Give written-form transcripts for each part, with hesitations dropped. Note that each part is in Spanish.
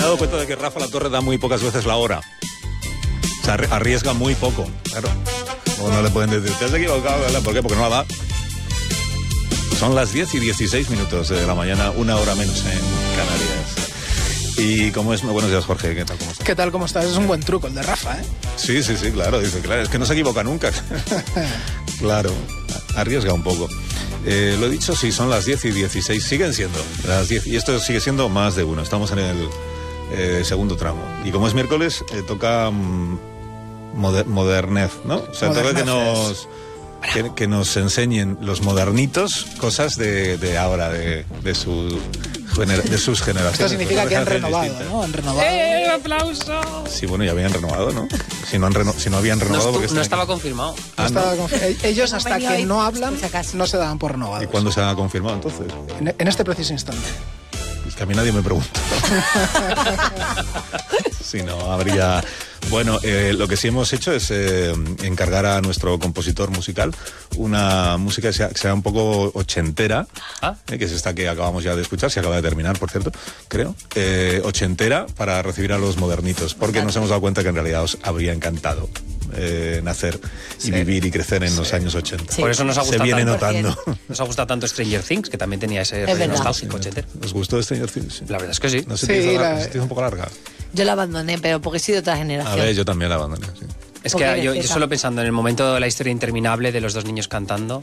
dado cuenta de que Rafa La Torre da muy pocas veces la hora. O sea, arriesga muy poco, claro. O no le pueden decir, te has equivocado, ¿verdad? ¿Por qué? Porque no la da. Son las 10:16 de la mañana, una hora menos en Canarias. Y como es... Buenos días, Jorge, ¿qué tal? ¿Cómo estás? ¿Qué tal? ¿Cómo estás? Es un buen truco el de Rafa, ¿eh? Sí, claro. Dice, claro, es que no se equivoca nunca. Claro, arriesga un poco. Lo he dicho, sí, son las 10:16. Siguen siendo las 10. Y esto sigue siendo más de uno. Estamos en el segundo tramo. Y como es miércoles, toca modernez, ¿no? O sea, toca que nos enseñen los modernitos cosas de ahora, de sus generaciones. Esto significa que han renovado, ¿no? Han renovado. ¡Aplauso! Sí, bueno, ya habían renovado, ¿no? Si no habían renovado... No estaba confirmado. Ellos hasta que no hablan no se daban por renovados. ¿Y cuándo se ha confirmado entonces? En este preciso instante. Es que a mí nadie me pregunta. Si no, habría... Bueno, lo que sí hemos hecho es encargar a nuestro compositor musical una música que sea un poco ochentera, que es esta que acabamos ya de escuchar, se acaba de terminar, por cierto, creo, ochentera, para recibir a los modernitos, porque nos hemos dado cuenta que en realidad os habría encantado nacer y vivir y crecer en los años 80. Sí. Por eso nos ha gustado. Se viene tanto, notando. Nos ha gustado tanto Stranger Things, que también tenía ese rollo nostálgico ochentero. ¿Os gustó Stranger Things? Sí. La verdad es que sí. No sé, se hizo un poco larga. Yo la abandoné, pero porque he sido de otra generación. A ver, yo también la abandoné, sí. Es que yo solo pensando en el momento de la historia interminable de los dos niños cantando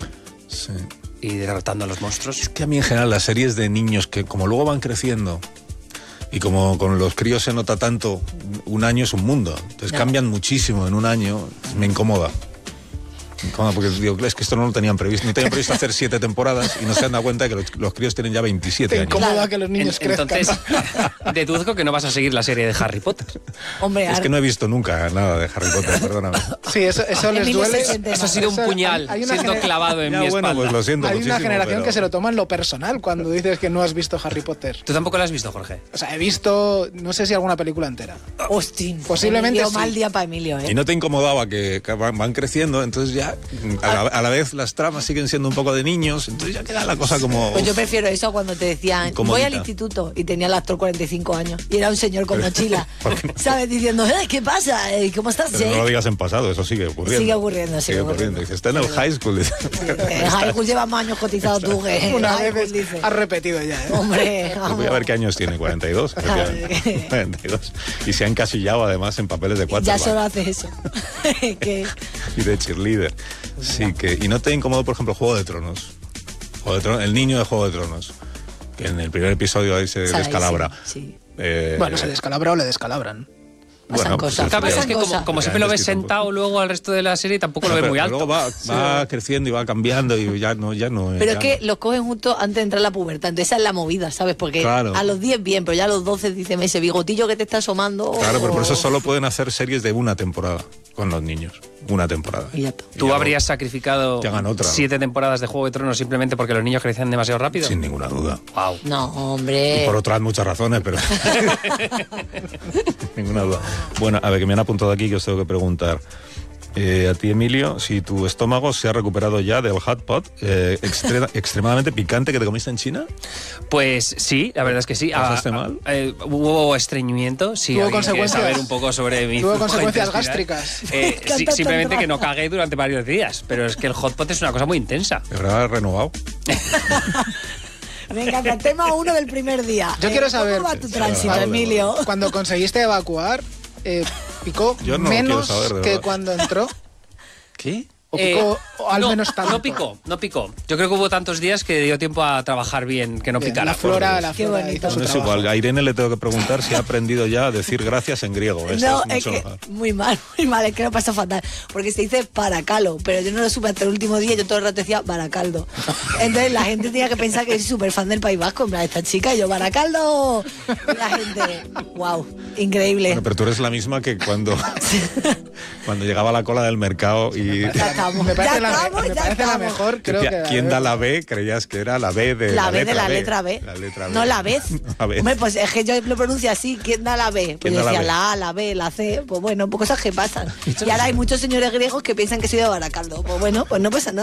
y derrotando a los monstruos. Es que a mí en general las series de niños que como luego van creciendo y como con los críos se nota tanto, un año es un mundo. Entonces cambian muchísimo en un año, me incomoda. Porque digo, es que esto no lo tenían previsto. No tenían previsto hacer 7 temporadas y no se han dado cuenta que los críos tienen ya 27 años. Te incomoda que los niños crezcan. Entonces, deduzco que no vas a seguir la serie de Harry Potter. Hombre, es que no he visto nunca nada de Harry Potter, perdóname. Sí, eso les duele. Eso ha sido un puñal siendo clavado en mi espalda. Pues lo siento hay muchísimo, una generación que se lo toma en lo personal cuando dices que no has visto Harry Potter. ¿Tú tampoco lo has visto, Jorge? O sea, he visto, no sé si alguna película entera. Hostia, posiblemente sí. Mal día para Emilio, ¿eh? ¿Y no te incomodaba que van creciendo? Entonces ya... A la vez las tramas siguen siendo un poco de niños, entonces ya queda la cosa como... Pues yo prefiero eso cuando te decían, voy al instituto, y tenía el actor 45 años, y era un señor con mochila, ¿sabes? Diciendo, ¿qué pasa? ¿Cómo estás, Jake? No lo digas en pasado, eso sigue ocurriendo. Sigue ocurriendo. Dice, está en el high school. En high school lleva más años cotizado tú que... Una vez has repetido ya, ¿eh? Hombre, pues voy a ver qué años tiene, 42. 42. Y se ha encasillado además en papeles de 4. Ya solo hace eso. Y de cheerleader. Sí, y no te incomodó, por ejemplo, Juego de Tronos. El niño de Juego de Tronos. Que en el primer episodio ahí se descalabra. Sí. Bueno, se descalabra o le descalabran. Pasan cosas. Es que como siempre lo ves sentado luego al resto de la serie, tampoco lo ves muy alto. Luego va creciendo y va cambiando y ya no. Pero es que los cogen justo antes de entrar a la pubertad. Entonces esa es la movida, ¿sabes? Porque a los 10 bien, pero ya a los 12 dicen ese bigotillo que te está asomando. Claro, pero por eso solo pueden hacer series de una temporada con los niños. Una temporada. Y ya está. ¿Tú habrías sacrificado 7 tempodas de Juego de Tronos simplemente porque los niños crecían demasiado rápido? Sin ninguna duda. Wow. No, hombre. Y por otras muchas razones, pero... Ninguna duda. Bueno, a ver, que me han apuntado aquí que os tengo que preguntar. A ti, Emilio, si tu estómago se ha recuperado ya del hot pot extremadamente picante que te comiste en China. Pues sí, la verdad es que sí. ¿Pasaste mal? Hubo estreñimiento, sí. ¿Tuvo consecuencias? Saber un poco sobre mi... ¿Tuvo consecuencias gástricas? Sí, simplemente que no cagué durante varios días, pero es que el hot pot es una cosa muy intensa. ¿Habrá renovado? Me encanta, tema 1 del primer día. Yo quiero saber... ¿Cómo va tu tránsito, Emilio? Cuando conseguiste evacuar... ¿Picó menos que cuando entró? ¿Qué? ¿O picó al menos tanto? No picó. Yo creo que hubo tantos días que dio tiempo a trabajar bien, que no picara. La flora hizo su es trabajo. igual, a Irene le tengo que preguntar si ha aprendido ya a decir gracias en griego. No, es que muy mal, es que lo pasó fatal. Porque se dice paracalo, pero yo no lo supe hasta el último día, yo todo el rato decía baracaldo. Entonces la gente tenía que pensar que soy súper fan del País Vasco, en plan, esta chica, y yo, baracaldo. Y la gente, wow, increíble. Bueno, pero tú eres la misma que cuando llegaba la cola del mercado y... Me parece la mejor, creo que... ¿Quién da la B? Creías que era la B de la letra B. letra B. La letra B. No, la B. La B. Hombre, pues es que yo lo pronuncio así. ¿Quién da la B? Pues yo decía la A, la B, la C. Pues bueno, pues cosas que pasan. Y ahora hay muchos señores griegos que piensan que soy de Baracaldo. Pues bueno, pues no pasa nada.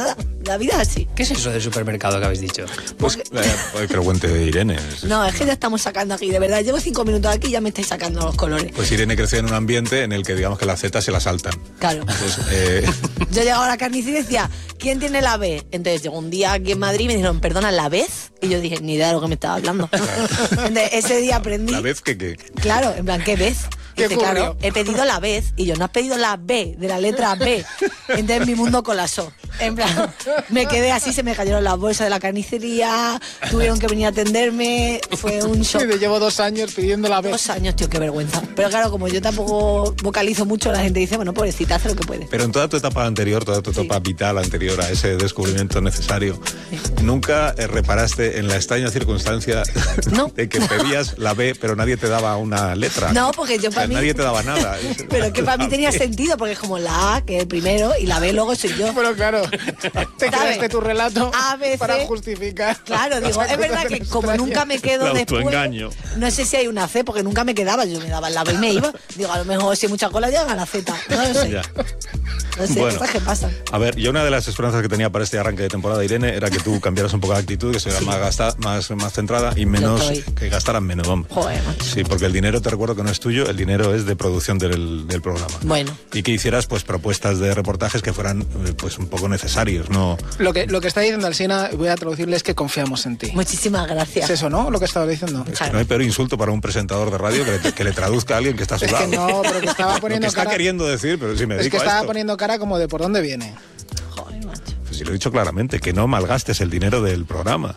La vida es así. ¿Qué es eso del supermercado que habéis dicho? Pues que lo cuente Irene. No, es que ya estamos sacando aquí, de verdad. Llevo 5 minutos aquí y ya me estáis sacando los colores. Pues Irene creció en un ambiente en el que digamos que las Z se la saltan. Claro. Entonces, Yo llegaba a la carnicería y decía, ¿quién tiene la B? Entonces llegó un día aquí en Madrid y me dijeron, ¿perdona, la vez? Y yo dije, ni idea de lo que me estaba hablando. Entonces ese día aprendí. ¿La vez qué? Claro, en plan, ¿qué vez? ¿Qué Dice, claro, he pedido la vez y yo, no has pedido la B, de la letra B. Entonces mi mundo colapsó. En plan, me quedé así, se me cayeron las bolsas de la carnicería, tuvieron que venir a atenderme, fue un shock. Sí, te llevo 2 años pidiendo la vez. 2 años, tío, qué vergüenza. Pero claro, como yo tampoco vocalizo mucho, la gente dice, bueno, pobrecita, hace lo que puede. Pero en toda tu etapa anterior, toda tu etapa vital anterior a ese descubrimiento necesario, ¿nunca reparaste en la extraña circunstancia de que pedías la B, pero nadie te daba una letra? No, porque yo para mí... Nadie te daba nada. Pero que para mí tenía sentido, porque es como la A, que es el primero, y la B luego soy yo. Pero claro, te creaste tu relato A, B, C. para justificar. Claro, digo, es verdad que como nunca me quedo El después, autoengaño. no sé si hay una C, porque nunca me quedaba, yo me daba la B y me iba. Digo, a lo mejor si hay mucha cola llega a la Z. No lo sé. Ya. No sé, Bueno, cosas que pasan. A ver, yo una de las esperanzas que tenía para este arranque de temporada, Irene, era que tú cambiaras un poco de actitud, que se más centrada y menos, que gastaran menos, hombre. Joder, macho. Sí, porque el dinero, te recuerdo que no es tuyo, el dinero es de producción del programa. Bueno. Y que hicieras pues propuestas de reportajes que fueran pues un poco necesarios, ¿no? Lo que está diciendo Alsina, voy a traducirle, es que confiamos en ti. Muchísimas gracias. Es eso, ¿no? Lo que estaba diciendo. Es que no hay peor insulto para un presentador de radio que le traduzca a alguien que está a su Es lado. que no, pero que estaba Lo poniendo que está cara... queriendo decir, pero si me Es dedico que a estaba esto. poniendo cara como de por dónde viene. Joder, macho. Pues sí, lo he dicho claramente, que no malgastes el dinero del programa.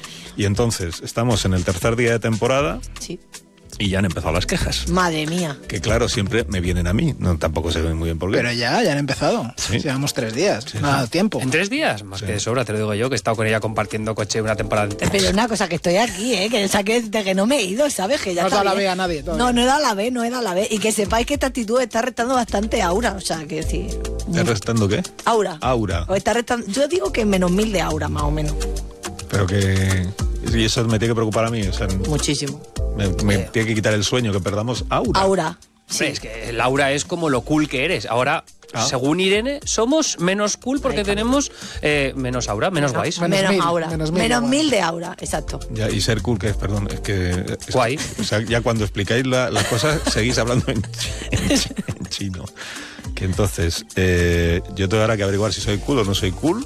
Y entonces, estamos en el tercer día de temporada Sí. y ya han empezado las quejas. Madre mía. Que claro, siempre me vienen a mí. No, tampoco se ve muy bien por qué. Pero ya han empezado. Sí. Llevamos 3 días. Nada, tiempo. ¿En 3 días? Más que de sobra, te lo digo yo, que he estado con ella compartiendo coche una temporada entera. Pero una cosa, que estoy aquí, que saqué de que no me he ido, ¿sabes? Que ya No has está dado la bien. B a nadie todavía. No he dado la B. Y que sepáis que esta actitud está restando bastante aura. O sea, que decir... ¿Estás restando qué? Aura. Aura. O está restando... Yo digo que menos 1000 de aura, más o menos. Pero que... Y eso me tiene que preocupar a mí. O sea, Muchísimo. me tiene que quitar el sueño que perdamos aura. Aura. Hombre, es que el aura es como lo cool que eres. Ahora, según Irene, somos menos cool porque tenemos menos aura, menos guays. Menos 1000, aura. menos Menos 1000, 1000 de aura, exacto. Ya, y ser cool, que es, perdón, es que... Guay. O sea, ya cuando explicáis las cosas, seguís hablando en chino. Que entonces, yo tengo ahora que averiguar si soy cool o no soy cool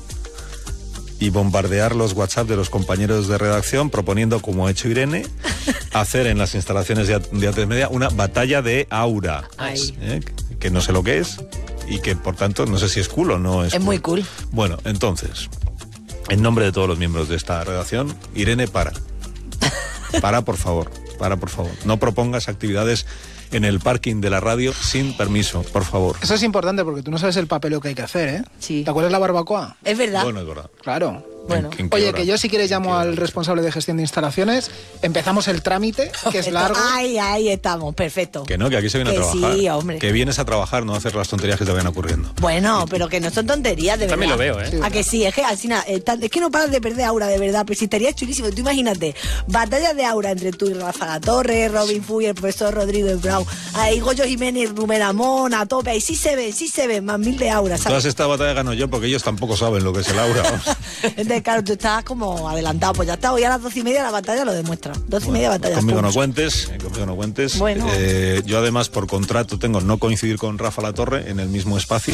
y bombardear los WhatsApp de los compañeros de redacción proponiendo, como ha hecho Irene, hacer en las instalaciones de A3 Media una batalla de aura. Ay. Que no sé lo que es y que, por tanto, no sé si es cool o no es Es muy cool. Bueno, entonces, en nombre de todos los miembros de esta redacción, Irene, para. Para, por favor. No propongas actividades en el parking de la radio sin permiso, por favor. Eso es importante porque tú no sabes el papeleo que hay que hacer, ¿eh? Sí. ¿Te acuerdas la barbacoa? Es verdad. Bueno, es verdad. Claro. Bueno. ¿En qué Oye, hora? que yo si quieres ¿En qué llamo hora? al responsable de gestión de instalaciones, empezamos el trámite, que es largo. Ahí estamos, perfecto. Que no, que aquí se viene Que a trabajar. sí, hombre. Que vienes a trabajar, no a hacer las tonterías que te vayan ocurriendo. Bueno, pero que no son tonterías, de verdad. También lo veo, ¿eh? A que sí, es que Alsina, es que no paras de perder aura, de verdad. Pero si estaría chulísimo. Tú imagínate, batalla de aura entre tú y Rafa La Torre, Robin Fuy, el profesor Rodrigo Brown, ahí Goyo Jiménez, Rubén Amón, a tope. Ahí sí se ven, más 1000 de aura, Todas ¿sabes? esta batalla gano yo porque ellos tampoco saben lo que es el aura. Entonces, claro, tú estás como adelantado. Pues ya está, hoy a las 12:30 la batalla lo demuestra. 12:30 batalla. Conmigo no Punch. cuentes. Bueno. Yo además por contrato tengo no coincidir con Rafa La Torre en el mismo espacio.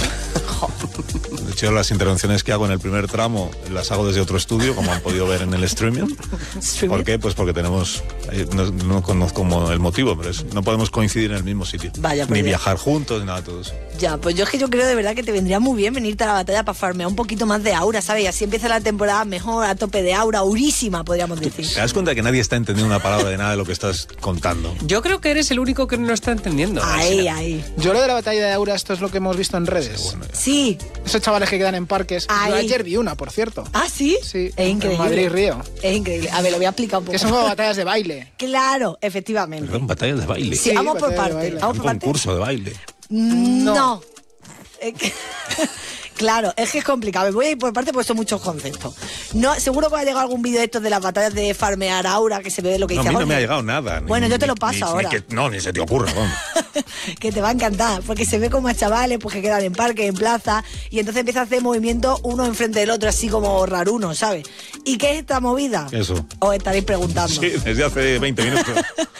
De hecho, las intervenciones que hago en el primer tramo las hago desde otro estudio, como han podido ver en el streaming. ¿Por qué? Pues porque tenemos, no conozco el motivo, pero no podemos coincidir en el mismo sitio. Vaya, pues ni ya. viajar juntos, ni nada de todo eso. Ya, pues yo es que yo creo de verdad que te vendría muy bien venirte a la batalla para farmear un poquito más de aura, ¿sabes? Y así empieza la temporada mejor, a tope de aura, aurísima, podríamos decir. ¿Te das cuenta que nadie está entendiendo una palabra de nada de lo que estás contando? Yo creo que eres el único que no lo está entendiendo. Ahí. Yo lo de la batalla de aura, esto es lo que hemos visto en redes. Sí. Esos chavales que quedan en parques. Yo Ahí. ayer vi una, por cierto. ¿Ah, sí? Sí, Es increíble. en Madrid-Río. Es increíble. A ver, lo voy a explicar un poco. Que son como batallas de baile. Claro, efectivamente. Perdón, batallas de baile. Sí, Sí, vamos por batalla de partes. baile. Vamos Un por partes. concurso de baile. No. Claro, es que es complicado. Me voy a ir por parte porque son muchos conceptos. No, seguro que ha llegado algún vídeo de estos de las batallas de farmear aura, que se ve lo que dice. A mí no me ha llegado nada. Bueno, yo te lo paso ahora. Ni se te ocurra, vamos. Que te va a encantar, porque se ve como a chavales pues, que quedan en parque, en plaza, y entonces empieza a hacer movimientos uno enfrente del otro, así como raruno, ¿sabes? ¿Y qué es esta movida? Eso. Os estaréis preguntando. Sí, desde hace 20 minutos.